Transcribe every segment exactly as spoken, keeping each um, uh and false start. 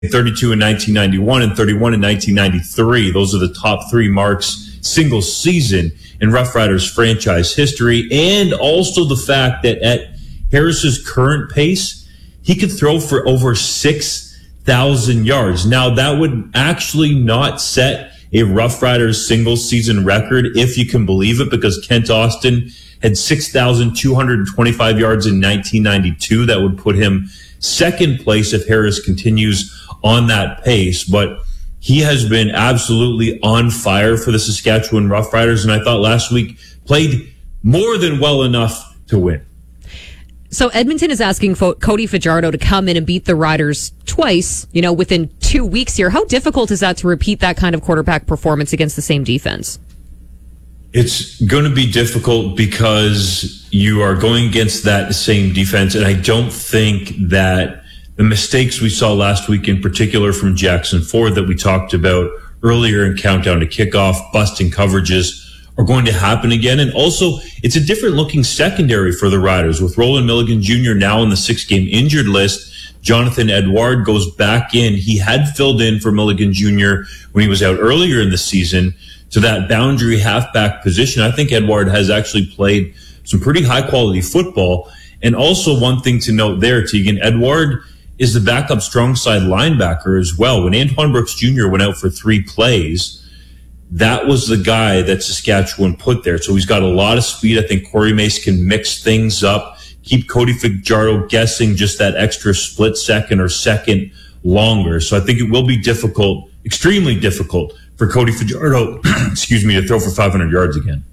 thirty-two in nineteen ninety-one and thirty-one in nineteen ninety-three. Those are the top three marks single season in Rough Riders franchise history. And also the fact that at Harris's current pace, he could throw for over six thousand yards. Now, that would actually not set a Rough Riders single season record, if you can believe it, because Kent Austin had six thousand two hundred twenty-five yards in nineteen ninety-two. That would put him second place if Harris continues on that pace. But he has been absolutely on fire for the Saskatchewan Rough Riders, and I thought last week played more than well enough to win. So Edmonton is asking Cody Fajardo to come in and beat the Riders twice, you know, within two weeks here. How difficult is that to repeat that kind of quarterback performance against the same defense? It's going to be difficult because you are going against that same defense, and I don't think that the mistakes we saw last week, in particular from Jackson Ford that we talked about earlier in Countdown to Kickoff, busting coverages, are going to happen again. And also, it's a different looking secondary for the Riders. With Roland Milligan Junior now on the six-game injured list, Jonathan Edouard goes back in. He had filled in for Milligan Junior when he was out earlier in the season to that boundary halfback position. I think Edouard has actually played some pretty high-quality football. And also, one thing to note there, Tegan, Edouard is the backup strong side linebacker as well. When Antoine Brooks Junior went out for three plays, that was the guy that Saskatchewan put there. So he's got a lot of speed. I think Corey Mace can mix things up, keep Cody Fajardo guessing just that extra split second or second longer. So I think it will be difficult, extremely difficult for Cody Fajardo, excuse me, to throw for five hundred yards again.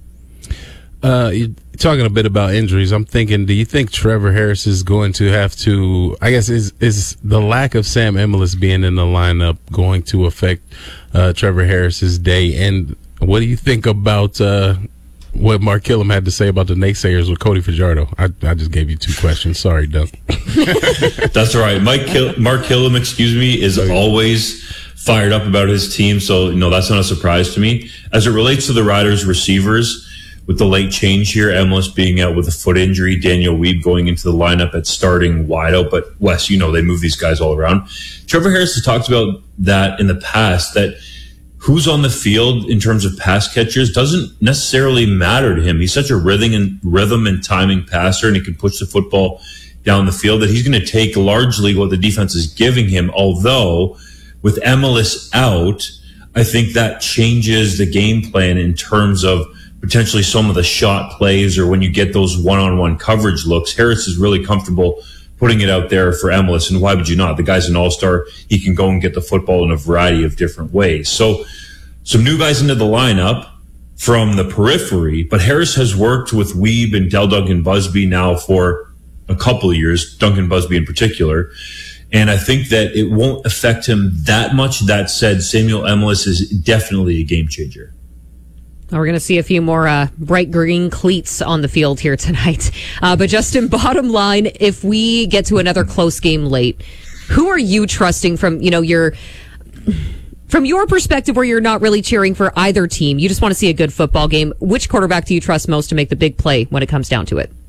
Uh, you're talking a bit about injuries. I'm thinking, do you think Trevor Harris is going to have to, I guess, is is the lack of Sam Emilus being in the lineup going to affect uh, Trevor Harris's day? And what do you think about uh, what Mark Killam had to say about the naysayers with Cody Fajardo? I, I just gave you two questions. Sorry, Doug. That's all right. Mike Kill- Mark Killam, excuse me, is always fired up about his team. So, you know, that's not a surprise to me. As it relates to the Riders receivers, with the late change here, Emilus being out with a foot injury, Daniel Weeb going into the lineup at starting wide out. But Wes, you know, they move these guys all around. Trevor Harris has talked about that in the past, that who's on the field in terms of pass catchers doesn't necessarily matter to him. He's such a rhythm and rhythm and timing passer, and he can push the football down the field, that he's going to take largely what the defense is giving him. Although with Emilus out, I think that changes the game plan in terms of potentially some of the shot plays, or when you get those one-on-one coverage looks. Harris is really comfortable putting it out there for Emilus, and why would you not? The guy's an all-star. He can go and get the football in a variety of different ways. So some new guys into the lineup from the periphery, but Harris has worked with Weeb and Del Duncan Busby now for a couple of years, Duncan Busby in particular, and I think that it won't affect him that much. That said, Samuel Emilus is definitely a game changer. We're going to see a few more uh, bright green cleats on the field here tonight. Uh, but Justin, bottom line, if we get to another close game late, who are you trusting from, you know, your from your perspective, where you're not really cheering for either team? You just want to see a good football game. Which quarterback do you trust most to make the big play when it comes down to it?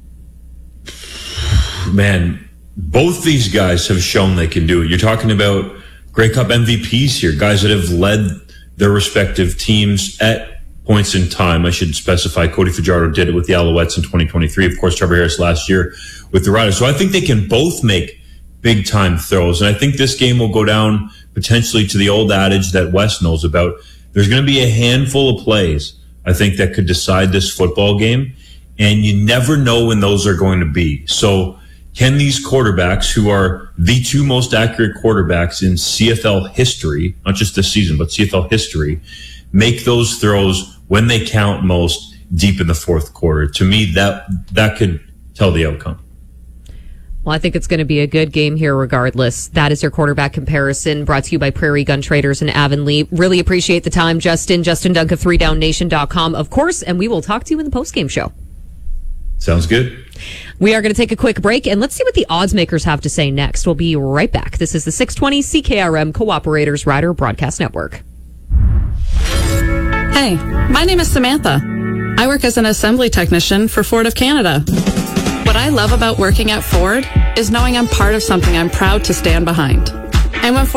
Man, both these guys have shown they can do it. You're talking about Grey Cup M V Ps here, guys that have led their respective teams at points in time. I should specify Cody Fajardo did it with the Alouettes in twenty twenty-three. Of course, Trevor Harris last year with the Riders. So I think they can both make big time throws. And I think this game will go down potentially to the old adage that Wes knows about. There's going to be a handful of plays, I think, that could decide this football game. And you never know when those are going to be. So can these quarterbacks, who are the two most accurate quarterbacks in C F L history, not just this season, but C F L history, make those throws when they count most deep in the fourth quarter? To me, that that could tell the outcome. Well, I think it's going to be a good game here regardless. That is your quarterback comparison, brought to you by Prairie Gun Traders and Avonlea. Really appreciate the time, Justin. Justin Dunk of three down nation dot com, of course, and we will talk to you in the postgame show. Sounds good. We are going to take a quick break, and let's see what the odds makers have to say next. We'll be right back. This is the six twenty C K R M Cooperators Rider Broadcast Network. Hey, my name is Samantha. I work as an assembly technician for Ford of Canada. What I love about working at Ford is knowing I'm part of something I'm proud to stand behind. And when